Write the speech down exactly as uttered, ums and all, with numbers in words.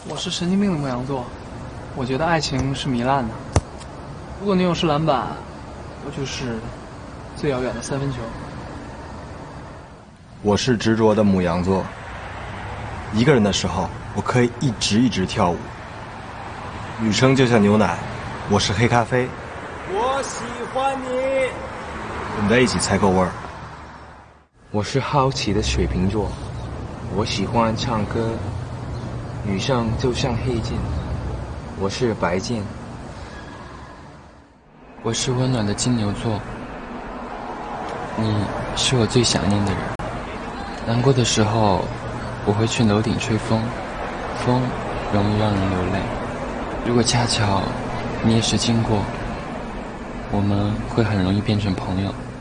我是神经病的牧羊座，我觉得爱情是糜烂的。如果女友是篮板，我就是最遥远的三分球。 我是执着的牧羊座，一个人的时候，我可以一直一直跳舞。女生就像牛奶，我是黑咖啡。 我喜欢你。 我们在一起才够味儿。 我是好奇的水瓶座，我喜欢唱歌。女生就像黑键，我是白键。 我是温暖的金牛座，你是我最想念的人。难过的时候，我会去楼顶吹风，风容易让人流泪。如果恰巧你也是经过，我们会很容易变成朋友。